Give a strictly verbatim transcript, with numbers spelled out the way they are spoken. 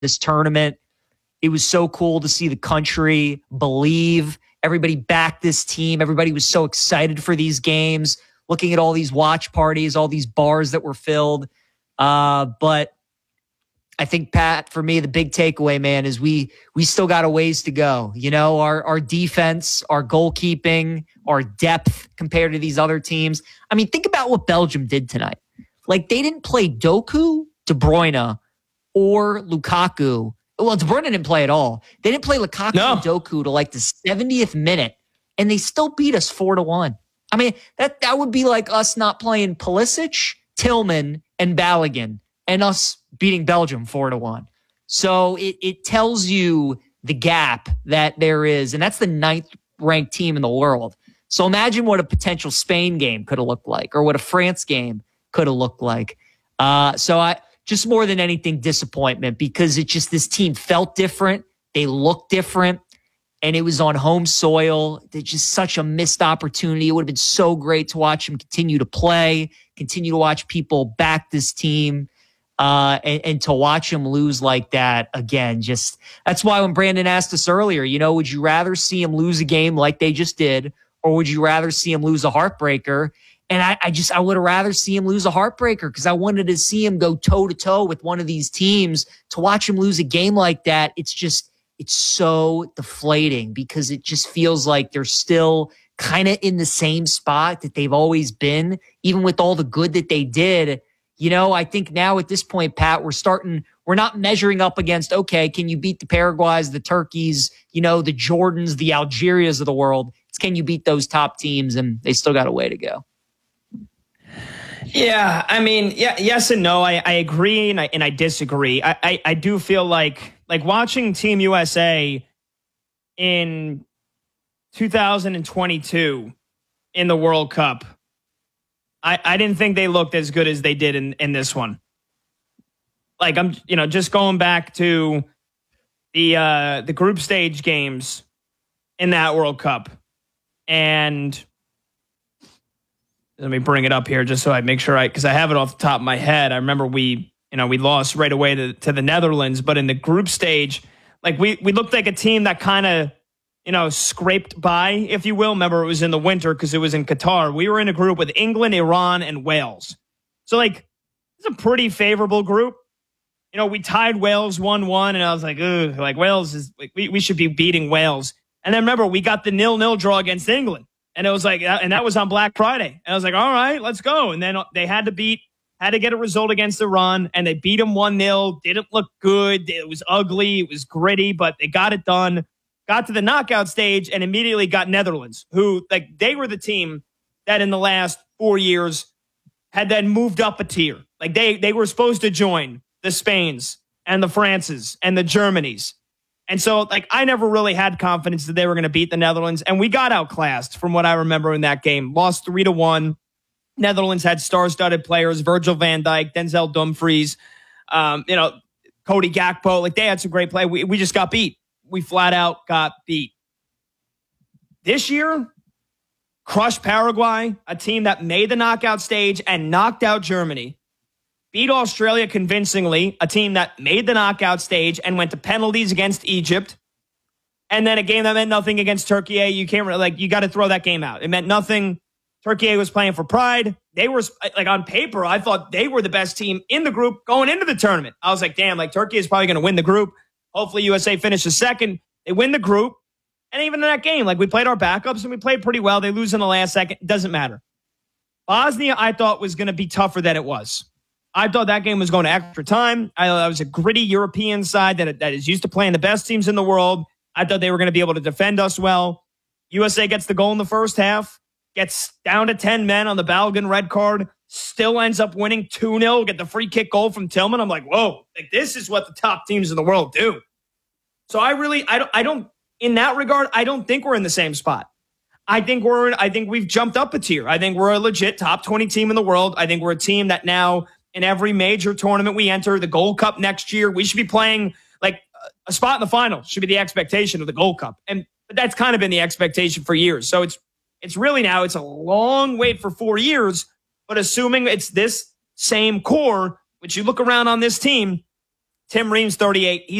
this tournament. It was so cool to see the country believe. Everybody backed this team. Everybody was so excited for these games, looking at all these watch parties, all these bars that were filled. Uh, but I think, Pat, for me, the big takeaway, man, is we we still got a ways to go. You know, our our defense, our goalkeeping, our depth compared to these other teams. I mean, think about what Belgium did tonight. Like, they didn't play Doku, De Bruyne, or Lukaku. Well, De Bruyne didn't play at all. They didn't play Lukaku no. and Doku to like the seventieth minute, and they still beat us four to one. I mean, that that would be like us not playing Pulisic, Tillman, and Balogun, and us beating Belgium four to one. So it, it tells you the gap that there is, and that's the ninth ranked team in the world. So imagine what a potential Spain game could have looked like, or what a France game could have looked like. Uh, so I just more than anything, disappointment, because it just, this team felt different. They looked different, and it was on home soil. It's just such a missed opportunity. It would have been so great to watch them continue to play, continue to watch people back this team. Uh, and, and to watch him lose like that again, just that's why when Brandon asked us earlier, you know, would you rather see him lose a game like they just did, or would you rather see him lose a heartbreaker? And I, I just I would have rather see him lose a heartbreaker, because I wanted to see him go toe to toe with one of these teams. To watch him lose a game like that, it's just it's so deflating, because it just feels like they're still kind of in the same spot that they've always been, even with all the good that they did. You know, I think now at this point, Pat, we're starting, we're not measuring up against, okay, can you beat the Paraguays, the Turkeys, you know, the Jordans, the Algerias of the world? It's can you beat those top teams, and they still got a way to go. Yeah, I mean, yeah, yes and no. I, I agree and I, and I disagree. I, I, I do feel like, like watching Team U S A in two thousand twenty-two in the World Cup, I, I didn't think they looked as good as they did in, in this one. Like, I'm, you know, just going back to the uh, the group stage games in that World Cup. And let me bring it up here just so I make sure I, because I have it off the top of my head. I remember we, you know, we lost right away to, to the Netherlands, but in the group stage, like we, we looked like a team that kind of, you know, scraped by, if you will. Remember, it was in the winter because it was in Qatar. We were in a group with England, Iran, and Wales. So, like, it's a pretty favorable group. You know, we tied Wales one one, and I was like, ugh, like, Wales is, like, we, we should be beating Wales. And then remember, we got the nil nil draw against England. And it was like, and that was on Black Friday. And I was like, all right, let's go. And then they had to beat, had to get a result against Iran, and they beat them one nil. Didn't look good. It was ugly. It was gritty, but they got it done. Got to the knockout stage and immediately got Netherlands, who, like, they were the team that in the last four years had then moved up a tier. Like, they they were supposed to join the Spains and the Frances and the Germanys. And so, like, I never really had confidence that they were going to beat the Netherlands. And we got outclassed from what I remember in that game. Lost three to one. Netherlands had star-studded players, Virgil van Dijk, Denzel Dumfries, um, you know, Cody Gakpo. Like, they had some great play. We, we just got beat. We flat out got beat. This year, crushed Paraguay, a team that made the knockout stage and knocked out Germany. Beat Australia convincingly, a team that made the knockout stage and went to penalties against Egypt. And then a game that meant nothing against Turkey. You can't really, like, you got to throw that game out. It meant nothing. Turkey was playing for pride. They were, like, on paper, I thought they were the best team in the group going into the tournament. I was like, damn, like, Turkey is probably going to win the group. Hopefully U S A finishes second. They win the group. And even in that game, like, we played our backups and we played pretty well. They lose in the last second. It doesn't matter. Bosnia, I thought, was going to be tougher than it was. I thought that game was going to extra time. I thought that was a gritty European side that, that is used to playing the best teams in the world. I thought they were going to be able to defend us well. U S A gets the goal in the first half, gets down to ten men on the Balogun red card, still ends up winning two nil, get the free kick goal from Tillman. I'm like, whoa, like, this is what the top teams in the world do. So I really, I don't, I don't, in that regard, I don't think we're in the same spot. I think we're, I think we've jumped up a tier. I think we're a legit top twenty team in the world. I think we're a team that now, in every major tournament we enter, the Gold Cup next year, we should be playing like a spot in the final should be the expectation of the Gold Cup. And that's kind of been the expectation for years. So it's it's really now, it's a long wait for four years, but assuming it's this same core, which you look around on this team, Tim Reams, thirty-eight. He's